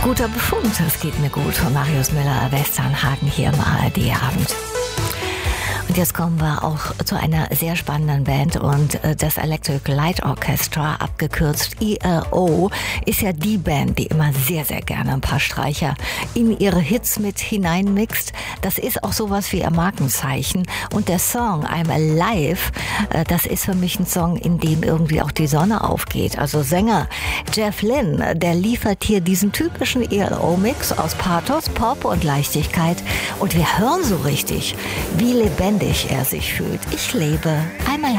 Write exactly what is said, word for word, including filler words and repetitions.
Guter Befund, es geht mir gut von Marius Müller-Westernhagen hier im A R D-Abend. Und jetzt kommen wir auch zu einer sehr spannenden Band und das Electric Light Orchestra, abgekürzt E L O, ist ja die Band, die immer sehr, sehr gerne ein paar Streicher in ihre Hits mit hineinmixt. Das ist auch sowas wie ihr Markenzeichen. Und der Song I'm Alive, das ist für mich ein Song, in dem irgendwie auch die Sonne aufgeht. Also Sänger Jeff Lynne, der liefert hier diesen typischen E L O-Mix aus Pathos, Pop und Leichtigkeit. Und wir hören so richtig, wie lebendig er sich fühlt. Ich lebe einmal